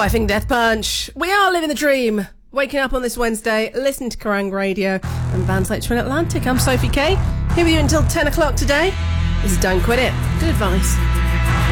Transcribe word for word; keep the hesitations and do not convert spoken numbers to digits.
Fifing Death Punch. We are living the dream. Waking up on this Wednesday, listening to Kerrang Radio and bands like Twin Atlantic. I'm Sophie Kay, here with you until ten o'clock today. This is Don't Quit It. Good advice.